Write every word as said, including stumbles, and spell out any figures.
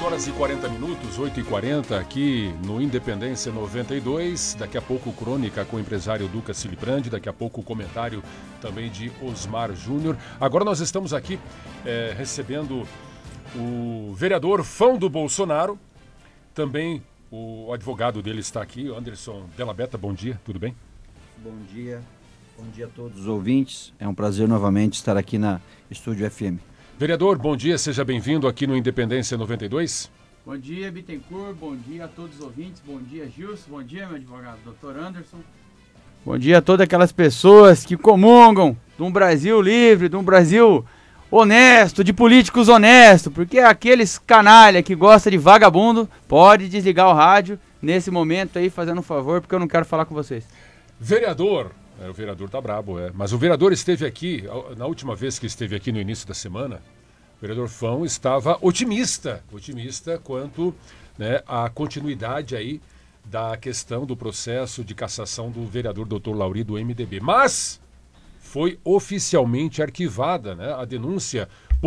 horas e quarenta minutos, oito e quarenta, aqui no Independência noventa e dois. Daqui a pouco crônica com o empresário Duca Silibrandi, daqui a pouco o comentário também de Osmar Júnior. Agora nós estamos aqui é, recebendo o vereador fã do Bolsonaro, também o advogado dele está aqui, Anderson Della Beta. Bom dia, tudo bem? Bom dia, bom dia a todos os ouvintes. É um prazer novamente estar aqui na Estúdio F M. Vereador, bom dia, seja bem-vindo aqui no Independência noventa e dois. Bom dia, Bittencourt, bom dia a todos os ouvintes, bom dia, Gilson, bom dia, meu advogado, doutor Anderson. Bom dia a todas aquelas pessoas que comungam de um Brasil livre, de um Brasil honesto, de políticos honestos, porque aqueles canalha que gosta de vagabundo pode desligar o rádio nesse momento aí, fazendo um favor, porque eu não quero falar com vocês. Vereador, é, o vereador tá brabo, é, mas o vereador esteve aqui, na última vez que esteve aqui no início da semana, o vereador Fão estava otimista, otimista quanto, né, à continuidade aí da questão do processo de cassação do vereador doutor Lauri do M D B. Mas foi oficialmente arquivada, né, a denúncia